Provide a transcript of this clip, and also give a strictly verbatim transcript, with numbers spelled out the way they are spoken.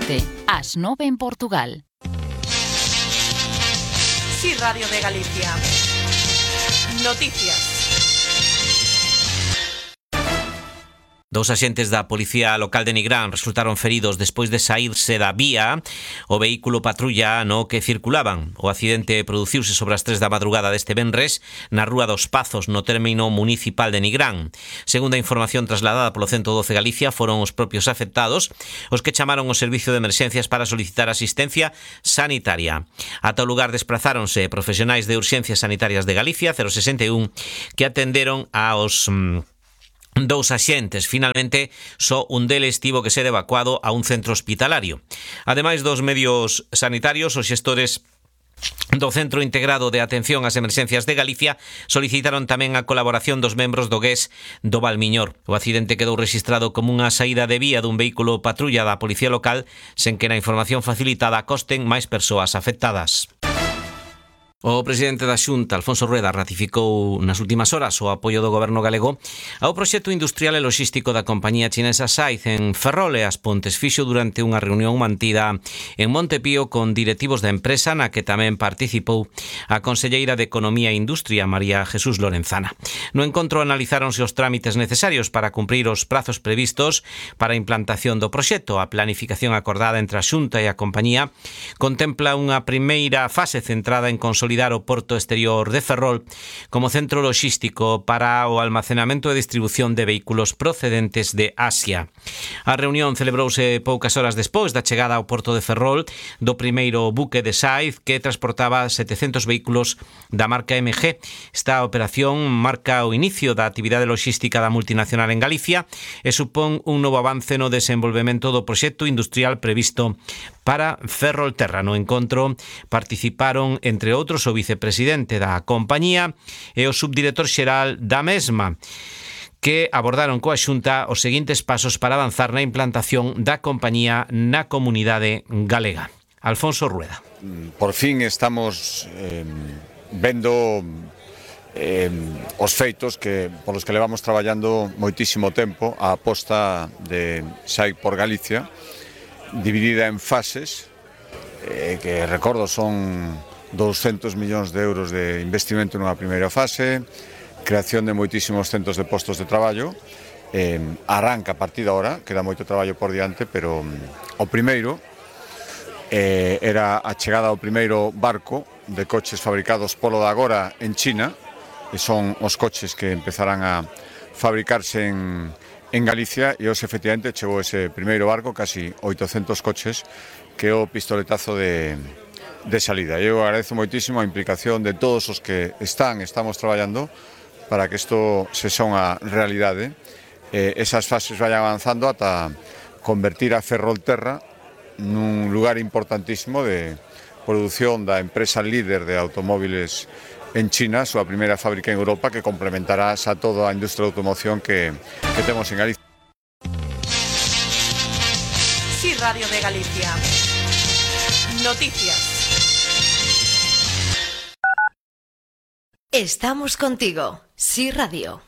sete, ás nove en Portugal. Sí, Radio de Galicia. Noticias. Dous axentes da Policía Local de Nigrán resultaron feridos despois de saírse da vía o vehículo patrulla no que circulaban. O accidente produciuse sobre as tres da madrugada deste venres na Rúa dos Pazos, no término municipal de Nigrán. Segundo a información trasladada polo ciento doce Galicia, foron os propios afectados os que chamaron o servicio de emerxencias para solicitar asistencia sanitaria. Ata o lugar desprazáronse profesionais de urxencias sanitarias de Galicia, cero sesenta e un, que atenderon aos Mmm, dous axentes. Finalmente, só un deles tivo que ser evacuado a un centro hospitalario. Ademais dos medios sanitarios, os xestores do Centro Integrado de Atención ás Emerxencias de Galicia solicitaron tamén a colaboración dos membros do G E S do Valmiñor. O accidente quedou rexistrado como unha saída de vía dun vehículo patrulla da Policía Local, sen que na información facilitada costen máis persoas afectadas. O presidente da Xunta, Alfonso Rueda, ratificou nas últimas horas o apoio do goberno galego ao proxecto industrial e loxístico da compañía chinesa Saiz en Ferrol e As Pontes. Fixo durante unha reunión mantida en Montepío con directivos da empresa, na que tamén participou a conselleira de Economía e Industria, María Jesús Lorenzana. No encontro analizáronse os trámites necesarios para cumprir os prazos previstos para a implantación do proxecto. A planificación acordada entre a Xunta e a compañía contempla unha primeira fase centrada en consolidar o porto exterior de Ferrol como centro loxístico para o almacenamento e distribución de vehículos procedentes de Asia. A reunión celebrouse poucas horas despois da chegada ao porto de Ferrol do primeiro buque de Saiz que transportaba setecentos vehículos da marca M G. Esta operación marca o inicio da actividade loxística da multinacional en Galicia e supón un novo avance no desenvolvemento do proxecto industrial previsto para Ferrolterra. No encontro participaron, entre outros, o vicepresidente da compañía e o subdirector xeral da mesma, que abordaron coa Xunta os seguintes pasos para avanzar na implantación da compañía na comunidade galega. Alfonso Rueda. Por fin estamos eh, vendo eh, os feitos que polos que levamos traballando moitísimo tempo, a aposta de Saiz por Galicia, dividida en fases, eh, que recordo son douscentos millóns de euros de investimento nunha primeira fase, creación de moitísimos centros de postos de traballo, eh, arranca a partir de ahora, queda moito traballo por diante, pero o primeiro eh, era a chegada ao primeiro barco de coches fabricados polo de agora en China, e son os coches que empezarán a fabricarse en en Galicia, e hoxe efectivamente chegou ese primeiro barco, casi oitocentos coches, que é o pistoletazo de, de salida. Eu agradezo moitísimo a implicación de todos os que están, estamos traballando para que isto se xa unha realidade. Eh, esas fases vayan avanzando ata convertir a Ferrolterra nun lugar importantísimo de produción da empresa líder de automóviles en China, súa primeira fábrica en Europa, que complementará a toda a industria de automoción que, que temos en Galicia. Sí, Radio de Galicia. Noticias. Estamos contigo. Sí, Radio.